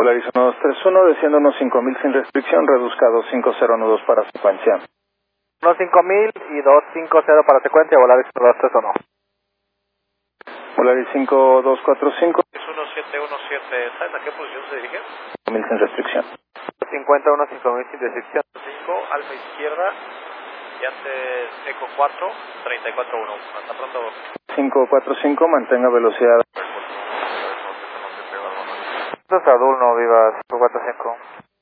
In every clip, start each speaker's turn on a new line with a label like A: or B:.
A: Volaris 1231, desciendo unos 5000 sin restricción, reduzca 250 nudos para secuencia.
B: Unos 5000 y 250 para secuencia, Volaris 1231.
A: Volaris 5245.
C: 1717, ¿sabes a qué posición se dirige?
A: 5000 sin restricción.
B: 51, 5000 sin restricción.
C: 5, alfa izquierda, y antes Eco 4, 341. Hasta pronto.
A: 545, mantenga velocidad.
B: Sadulno, viva 545.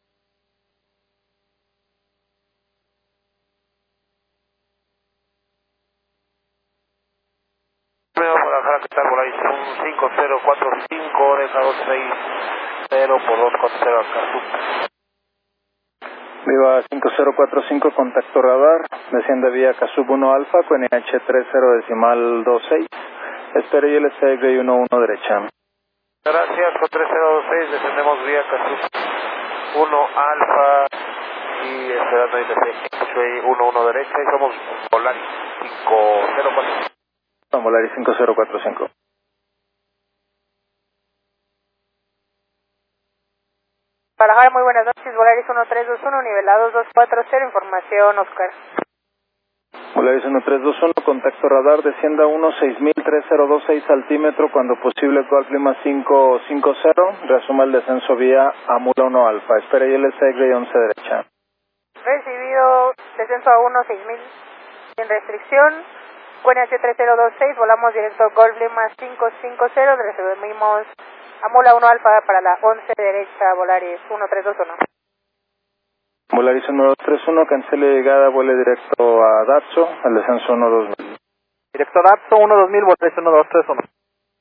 C: Primero por bajar a quitar Volaris 5045, deja 260 por 240 acá.
A: Viva 5045, contacto radar, desciende vía Casub 1 Alfa, con NH 30.26. Espere y el SX 11 derecha.
C: Gracias, con 3026, descendemos vía Casub 1 Alfa y esperando ahí desde 11 derecha y somos Volaris 504.
A: Volaris 5045.
D: Guadalajara, muy buenas noches, Volaris 1321, nivelados 240, información Oscar.
A: Volaris 1321, contacto radar, descienda 6026 altímetro, cuando posible Golf Lima 550, reasuma el descenso vía Amula 1 Alfa, espera y el SX 11 derecha.
D: Recibido, descenso a 6000 sin restricción, QNH 3026, volamos directo Golf Lima 550, recibimos Amula 1 Alfa para la 11 derecha, Volaris 1321.
A: Volaris 1231, cancele llegada, vuele directo a Datso, al descenso 12000.
B: Directo Dapso 12000, Volaris 1231.